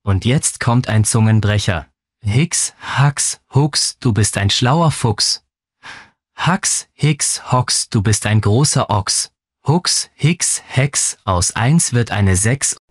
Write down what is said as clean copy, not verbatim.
Und jetzt kommt ein Zungenbrecher. Hix, Hax, Hux, du bist ein schlauer Fuchs. Hax, Hix, Hox, du bist ein großer Ochs. Hux, Hix, Hex, aus 1 wird eine 6